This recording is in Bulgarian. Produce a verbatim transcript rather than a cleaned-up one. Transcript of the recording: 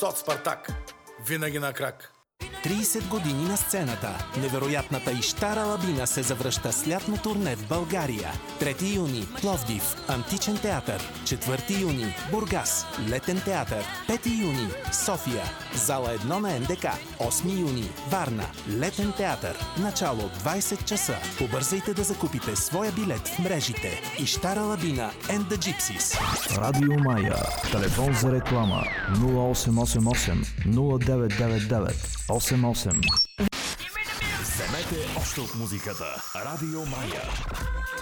Соц Спартак. Винаги на крак. трийсет години на сцената. Невероятната Иштара Лабина се завръща с лятно турне в България. трети юни – Пловдив, Античен театър. четвърти юни – Бургас, Летен театър. пети юни – София, зала едно на Ен Де Ка. осми юни – Варна, Летен театър. Начало двайсет часа. Побързайте да закупите своя билет в мрежите. Иштара Лабина and the Gypsies. Радио Мая. Телефон за реклама нула осем осем осем нула девет девет девет осем осем. Вземете още от музиката. Радио Мая.